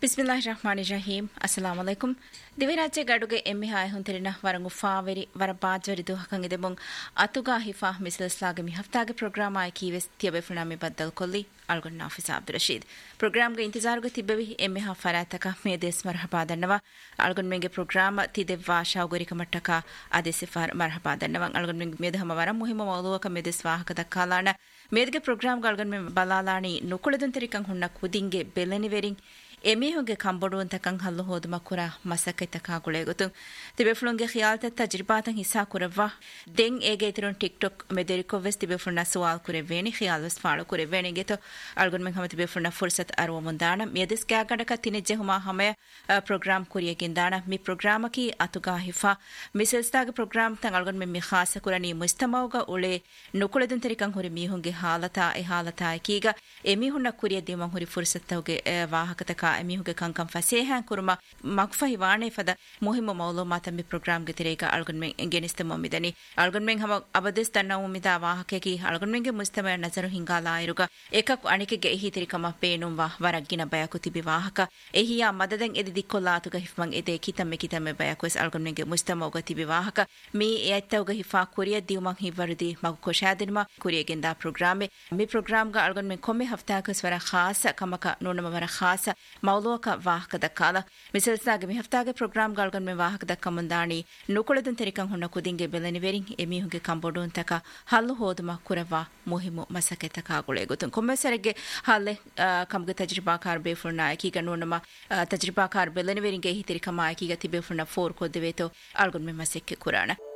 ಬಿಸ್ಮಿಲ್ಲಾಹಿರ್ರಹ್ಮಾನಿರ್ರಹೀಂ. ಅಸ್ಸಲಾಮು ಅಲೈಕುಂ. ದಿವಿರಾಜ್ಯ ಗಡುಗೆ ಎಮ್ಮೆ ಹಾಯ್ ಹೊಂತಿರಿನ ವರಂಗು ಫಾವೆರಿ ವರ ಬಾಜ್ವರಿದು ಹಕಂಗಿದೆ ಬೊಂಗ್ ಅತುಗಾ ಹಿಫಾ ಮಿಸಲ್ಸ್ಲಾಗೆ ಮಿ ಹಫ್ತಾಗೆ ಪ್ರೋಗ್ರಾಮ್ ಆಯ್ ಕೀವೆಸ್ ತಿಯಬೆಫುನಾ ಮಿ ಬದ್ದಲ್ ಕೊಲ್ಲಿ ಅಲ್ಗೊನ್ ನಾಫಿಸ್ ಅಬ್ದುಲ್ ರಶೀದ್ ಪ್ರೋಗ್ರಾಮ್ಗೆ ಇಂತಜಾರುಗೆ ತಿಬ್ಬೆವಿ ಎಮ್ಮೆ ಹಾ ಫರಾತಕ ಮೇ ದೇಸ್ ಮರ್ಹಬಾ ದನ್ನವ ಅಲ್ಗೊನ್ ಮೆಂಗೆ ಪ್ರೋಗ್ರಾಮ್ ತಿದೆವ್ವಾ ಶಾವುಗರಿಕ ಮಟ್ಟಕ ಆದೆ ಸಿಫಾರ್ ಮರ್ಹಬಾ ದನ್ನವ ಅಲ್ಗೊನ್ ಮೆಂಗೆ ಮೇದ ಹಮ ವರ ಮುಹಿಮ ಮೌಲುವಕ ಮೇ ದೇಸ್ ವಾಹಕ ದಕ್ಕಾಲಾಣ ಮೇದಗೆ ಪ್ರೋಗ್ರಾಮ್ ಅಲ್ಗೊನ್ ಮೆ ಬಲಾಲಾಣಿ ನುಕುಳದಂತರಿಕಂ ಹುಣ್ಣ ಕುದಿಂಗೆ ಬೆಲೆನಿವೆರಿಂಗ್ ಎಮಿಹುಗೆ ಕಂಬಡುವಂತಕಂ ಹಲ್ಲು ಹೋದಮ ಕುರ ಮಸಕೈತಕಾಗುಳೆ ಗೊತ್ತು ತಿಬೆಫ್ಲುಂಗೆ ಖಿಯಾಲ್ತ ತಜ್ರಿಬಾತಂ ಹಿಸಾ ಕುರವ್ವಾ ದೆಂ ಏಗೆ ಇತಿರೊನ್ ಟಿಕ್ಟಾಕ್ ಮೆದೆರಿಕೊವೆಸ್ ತಿಬೆಫ್ಲುನ ಸುವಾಲ್ ಕುರೆ ವೇಣಿ ಖಿಯಾಲ್ವಸ್ ಫಾಳು ಕುರೆ ವೇಣಿ ಗೆತ ಅಲ್ಗೊನ್ ಮೆಂ ಹಮ ತಿಬೆಫ್ಲುನ ಫುರ್ಸತ್ ಅರುವ ಮುಂದಾಣ ಮೆದೆಸ್ ಕ್ಯಾಗಡಕ ತಿನೆಜ್ಜೆ ಹುಮಾ ಹಮಯ ಪ್ರೋಗ್ರಾಮ್ ಕುರಿಯಗಿಂದಾಣ ಮಿ ಪ್ರೋಗ್ರಾಮಕಿ ಅತುಗಾ ಹಿಫಾ ಮಿಸಲ್ಸ್ತಾಗ ಪ್ರೋಗ್ರಾಮ್ ತಂ ಅಲ್ಗೊನ್ ಮೆಂ ಮಿ ಖಾಸ ಕುರನಿ ಮುಸ್ತಮೌಗ ಉಳೆ ನುಕುಳದಂತರಿಕಂ ಹುರಿ ಮೀಹುಂಗೆ ಹಾಲತಾ ಎ ಹಾಲತಾ ಕೀಗ ಎಮಿಹುನ ಕುರಿಯ ದಿಮಂ ಹುರಿ ಫುರ್ಸತ್ ತೌಗೆ ವಾಹಕತಕ ಎಮಿಹುಗೆ ಕಂಕಂ ಫಸೇಹಂ ಕುರುಮ ಮಗ್ಫಹಿ ವಾಣೆ ಫದ ಮುಹಿಮ ಮೌಲೂಮಾತ ಮಿ ಪ್ರೋಗ್ರಾಮ್ ಗೆ ತಿರೇಗ ಅಲ್ಗೊನ್ ಮೆಂ ಗೆನಿಸ್ತ ಮೊಮಿದನಿ ಅಲ್ಗೊನ್ ಮೆಂ ಹಮ ಅಬದಸ್ ತನ್ನ ಉಮಿದ ವಾಹಕಕಿ ಅಲ್ಗೊನ್ ಮೆಂಗೆ ಮುಸ್ತಮ ನಜರು ಹಿಂಗಾಲಾ ಇರುಗ ಏಕಕ್ ಅಣಿಕೆಗೆ ಎಹಿ ತಿರಿಕಮ ಪೇನುಂ ವಾ ವರಗ್ಗಿನ ಬಯಕು ತಿಬಿ ವಾಹಕ ಎಹಿಯಾ ಮದದೆಂ ಎದಿ ದಿಕ್ಕೊಲ್ಲಾತುಗ ಹಿಫ್ಮಂ ಎದೆ ಕಿತಮ್ಮೆ ಬಯಕು ಅಲ್ಗೊನ್ ಮೆಂಗೆ ಮುಸ್ತಮೌಗ ತಿಬಿ ವಾಹಕ ಮಿ ಎತ್ತೌಗ ಹಿಫಾ ಕುರಿಯ ದಿವಮಂ ಹಿವರುದಿ ಮಗು ಕೊಶಾದಿನ್ಮ ಕುರಿಯಗೆಂದ ಪ್ರೋಗ್ರಾಮ್ ಮಿ ಪ್ರೋಗ್ರಾಮ್ ಗ ಅಲ್ಗೊನ್ ಮೆಂ ಕೊಮ್ಮೆ ಹಫ್ತಾಕ ಸ್ವರ ಖಾಸ ಕಮಕ ನೋನಮ ವರ ಖಾಸ ಮೌಲೋಕ ವಾಹಕ ದಕ್ಕಾಲ ಮಿಸಲ್ಸಾಗೆ ಮಿ ಹಫ್ತಾಗೆ ಪ್ರೋಗ್ರಾಮ್ ಗಾಲ್ಗನ್ ಮೆ ವಾಹಕ ದಕ್ಕ ಮುಂದಾಣಿ ನುಕುಳದನ್ ತೆರಿಕಂ ಹುಣ್ಣ ಕುದಿಂಗೆ ಬೆಲನಿವೆರಿಂಗ್ ಎಮಿಹುಗೆ ಕಂಬೋಡು ಅಂತಕ ಹಲ್ಲು ಹೋದಮ ಕುರವಾ ಮುಹಿಮು ಮಸಕೆ ತಕಾಗುಳೆ ಗೊತ್ತು ಕೊಮ್ಮೆಸರಿಗೆ ಹಲ್ಲೆ ಕಮ್ಗೆ ತಜ್ರಿಬಾಕಾರ್ ಬೇಫುರ್ನ ಆಕೀಗ ನೋನಮ ತಜ್ರಿಬಾಕಾರ್ ಬೆಲನಿವೆರಿಂಗೆ ಹಿ ತೆರಿಕಮ ಆಕೀಗ ತಿಬೇಫುರ್ನ ಫೋರ್ ಕೊದ್ದೆವೇತೋ ಅಲ್ಗೊನ್ ಮೆ ಮಸೆಕ್ಕೆ ಕುರಾಣ